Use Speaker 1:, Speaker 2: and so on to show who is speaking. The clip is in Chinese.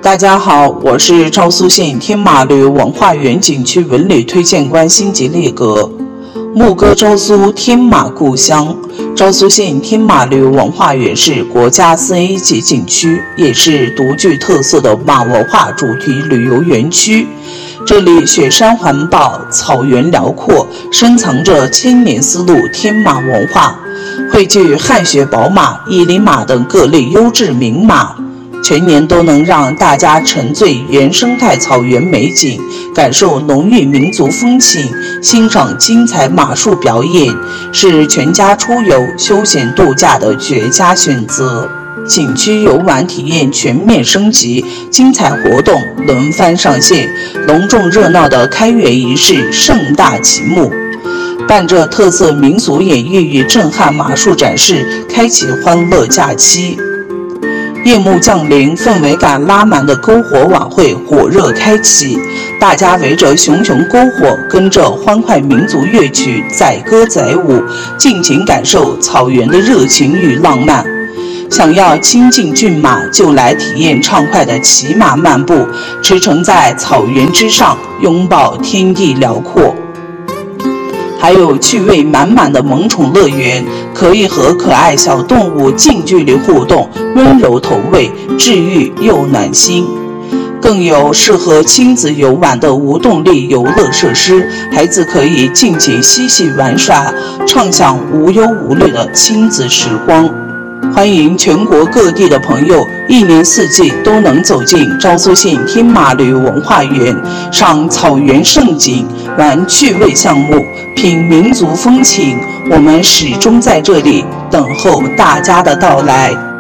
Speaker 1: 大家好，我是昭苏县天马吕文化园景区文旅推荐官辛吉列格。牧歌昭苏天马故乡，昭苏县天马吕文化园是国家4A 级景区，也是独具特色的马文化主题旅游园区。这里雪山环抱，草原辽阔，深藏着千年丝路天马文化，汇聚汗血宝马、伊犁马等各类优质名马。全年都能让大家沉醉原生态草原美景，感受浓郁民族风情，欣赏精彩马术表演，是全家出游休闲度假的绝佳选择。景区游玩体验全面升级，精彩活动轮番上线，隆重热闹的开园仪式盛大启幕，伴着特色民俗演绎与震撼马术展示，开启欢乐假期。夜幕降临，氛围感拉满的篝火晚会火热开启，大家围着熊熊篝火，跟着欢快民族乐曲载歌载舞，尽情感受草原的热情与浪漫。想要亲近骏马，就来体验畅快的骑马漫步，驰骋在草原之上，拥抱天地辽阔。还有趣味满满的萌宠乐园，可以和可爱小动物近距离互动，温柔投喂，治愈又暖心。更有适合亲子游玩的无动力游乐设施，孩子可以尽情嬉戏玩耍，畅享无忧无虑的亲子时光。欢迎全国各地的朋友一年四季都能走进昭苏县天马吕文化园，赏草原盛景，玩趣味项目，品民族风情。我们始终在这里等候大家的到来。